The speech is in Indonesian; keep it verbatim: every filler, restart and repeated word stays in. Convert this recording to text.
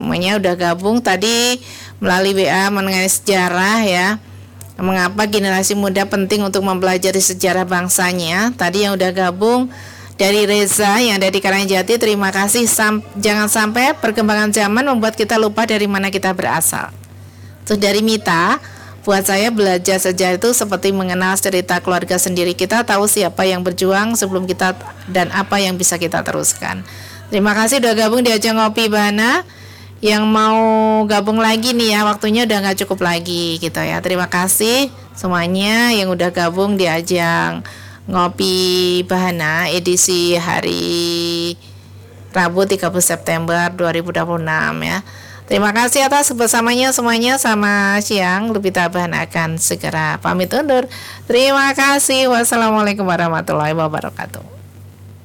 semuanya udah gabung tadi melalui W A mengenai sejarah ya. Mengapa generasi muda penting untuk mempelajari sejarah bangsanya. Tadi yang udah gabung dari Reza yang ada di Karangjati, terima kasih. Sam- jangan sampai perkembangan zaman membuat kita lupa dari mana kita berasal. Terus dari Mita, buat saya belajar sejarah itu seperti mengenal cerita keluarga sendiri. Kita tahu siapa yang berjuang sebelum kita dan apa yang bisa kita teruskan. Terima kasih udah gabung di ajang ngopi Bahana. Yang mau gabung lagi nih ya, waktunya udah gak cukup lagi gitu ya. Terima kasih semuanya yang udah gabung di ajang ngopi Bahana edisi hari Rabu tiga puluh September dua ribu dua puluh enam ya. Terima kasih atas kebersamanya semuanya. Sama siang, Lupita Bahana akan segera pamit undur. Terima kasih. Wassalamualaikum warahmatullahi wabarakatuh.